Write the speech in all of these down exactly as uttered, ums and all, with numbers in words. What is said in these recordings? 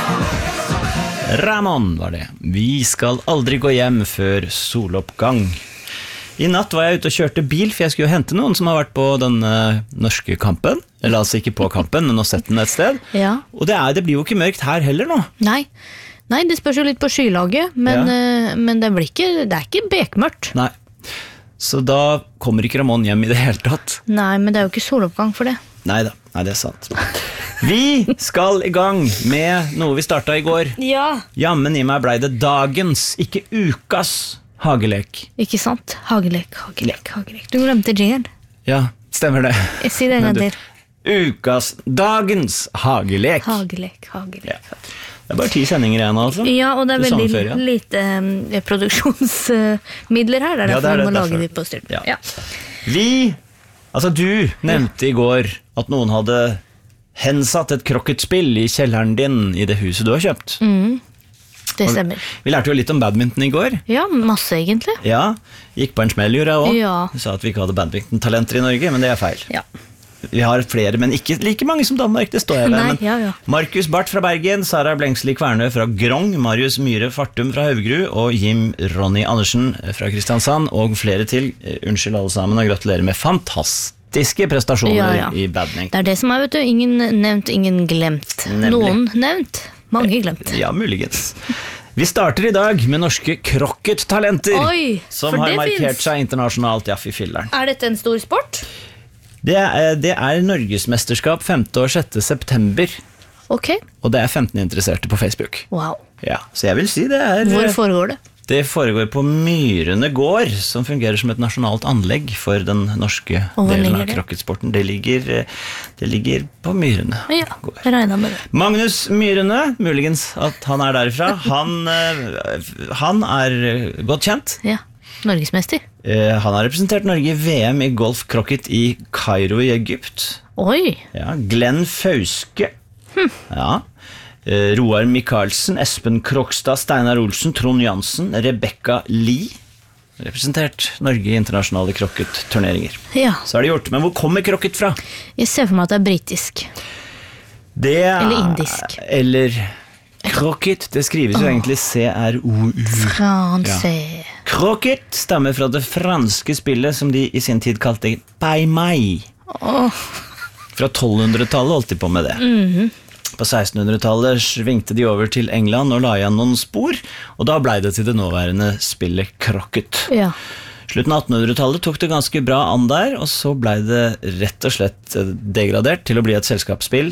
Ramón var det. Vi skal aldri gå hjem før soloppgang. I natt var jeg ute og kjørte bil, for jeg skulle jo hente noen som har vært på den uh, norske kampen. Eller altså ikke på kampen, men har sett den et sted. Ja. Og det, er, det blir jo ikke mørkt her heller nå. Nei, Nei det spørs jo litt på skylaget, men, ja. uh, men det, blir ikke, det er ikke bekmørkt. Nei, så da kommer ikke Ramón hjem i det hele tatt. Nei, men det er jo ikke soloppgang for det. Neida, nei, det er sant. Vi skal i gang med noe vi startet i går. Ja. Jammen i meg ble det dagens, ikke ukas hagelek. Ikke sant? Hagelek, hagelek, hagelek. Du glemte jingle. Ja, stemmer det. Jeg sier det en gang til. Ukas, dagens hagelek. Hagelek, hagelek. Ja. Det er bare ti sendinger igjen, altså. Ja, og det er veldig før, ja. lite um, produksjonsmidler her. Det er derfor ja, det er det, vi må lage de på styrt. Ja. Ja. Vi, altså du nevnte i går at noen hadde hensatt et krokketspill i kjelleren din i det huset du har kjøpt. Mm, det stemmer. Og vi lærte jo litt om badminton i går. Ja, masse egentlig. Ja, gikk på en smell, gjorde jeg også. Ja. Du sa at vi ikke hadde badminton-talenter i Norge, men det er feil. Ja. Vi har flere, men ikke like mange som Danmark, det står jeg ved. Nei, ja, ja. Markus Barth fra Bergen, Sara Blengsli Kværnø fra Grong, Marius Myhre Fartum fra Haugerud, og Jim Ronny Andersen fra Kristiansand, og flere til. Unnskyld alle sammen, og gratulerer med fantastiske prestasjoner ja, ja. I badminton. Det er det som er, vet du, ingen nevnt, ingen glemt. Nemlig. Noen nevnt, mange glemt. Ja, muligens. Vi starter i dag med norske krokkettalenter, Oi, som har markert finnes. Seg internasjonalt, ja, fy filleren. Er dette en stor sport? Det er, det er Norgesmesterskap femte og sjette september. Ok. Og det er femten interesserte på Facebook. Wow. Ja, så jeg vil si det er... Hvor foregår det? Det foregår på Myrene gård, som fungerer som et nasjonalt anlegg for den norske delen av krokketsporten. Det ligger, det ligger på Myrene ja, gård. Jeg regner med det. Magnus Myrene, muligens at han er derifra, han, han er godt kjent. Ja, Norgesmester. Han har representert Norge i V M i golf-krokket i Kairo i Egypt. Oi! Ja, Glenn Fauske. Hm. Ja. Roar Michaelsen, Espen Krokstad, Steinar Olsen, Trond Jansen, Rebecca Lee. Representert Norge i internasjonale krokket-turneringer. Ja. Så har de gjort, men hvor kommer krokket fra? Jeg ser for meg at det er britisk. Det er, eller indisk. Eller krokket, det skrives jo oh. egentlig C R O U. Franse. Ja. Krokket stammer fra det franske spillet som de i sin tid kalte Paille. Oh. Fra tolvhundretallet holdt de på med det. Mhm. På sekstenhundretallet svingte de over til England og la igjen noen spor, og da ble det til det nåværende spillet krokket. Ja. Slutten av attenhundretallet tok det ganske bra an der, og så ble det rett og slett degradert til å bli et selskapsspill.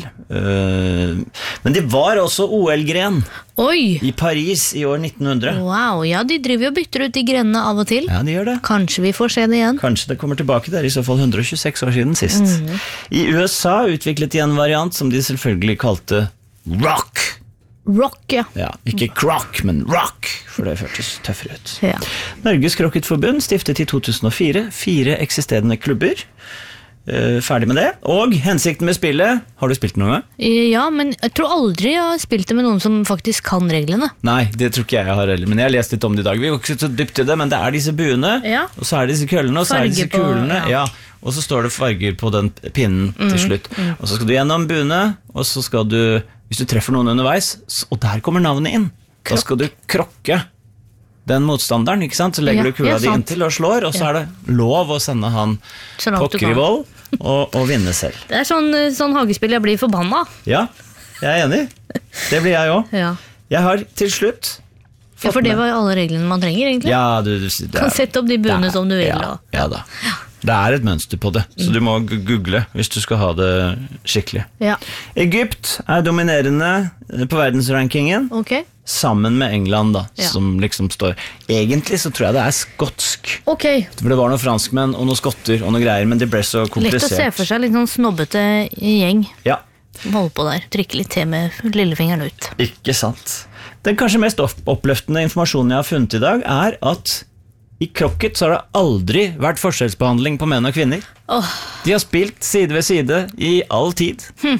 Men det var også O L-gren Oi. I Paris i år nitten hundre. Wow, ja, de driver og bytter ut de grenene av og til. Ja, de gjør det. Kanskje vi får se det igjen. Kanskje det kommer tilbake der, i så fall hundre og tjueseks år siden sist. Mm. I U S A utviklet de en variant som de selvfølgelig kalte rock. Rock, ja. Ja, ikke croc, men rock, for det føltes tøffere ut. Ja. Norges Krokketforbund stiftet i to tusen og fire, fire eksisterende klubber. Uh, ferdig med det. Og hensikten med spillet, har du spilt noe? Ja, men jeg tror aldri jeg har spilt det med noen som faktisk kan reglene. Nei, det tror ikke jeg har heller, men jeg har lest litt om det i dag. Vi går ikke så dypt i det, men det er disse buene, ja. Og så er det disse køllene, og så er det disse kulene. På, ja. Ja. Og så står det farger på den pinnen mm, til slutt. Mm. Og så skal du gjennom buene, og så skal du, hvis du treffer noen underveis, og der kommer navnet inn, Krok. Da skal du krokke den motstanderen, ikke sant? Så legger ja, du kula di inntil og slår, og så ja. Er det lov å sende han pokker i vold og, og vinne selv. Det er sånn, sånn hagespill jeg blir forbanna. Ja, jeg er enig. Det blir jeg også. Ja. Jeg har til slutt ja, for det var jo alle reglene man trenger, egentlig. Ja, du, du, det, kan sette opp de buene som du vil. Ja, og, ja da. Det er et mønster på det, så du må google hvis du skal ha det skikkelig. Ja. Egypt er dominerende på verdensrankingen, okay. Sammen med England da, ja. Som liksom står. Egentlig så tror jeg det er skotsk. Okay. For det var noen franskmenn og noen skotter og noe greier, men det ble så komplisert. Lett å se for seg litt sånn snobbete gjeng. Ja. Hold på der, trykke litt til med lillefingeren ut. Ikke sant. Den kanskje mest oppløftende informasjonen jeg har funnet i dag er at i krokket så har det aldri vært forskjellsbehandling på menn og kvinner. Oh. De har spilt side ved side i all tid. Hm.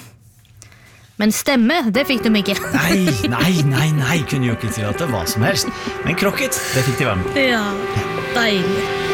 Men stemme, det fikk de ikke. Nei, nei, nei, nei, kunne jo ikke tillate hva som helst. Men krokket, det fikk de være med. Ja, deilig.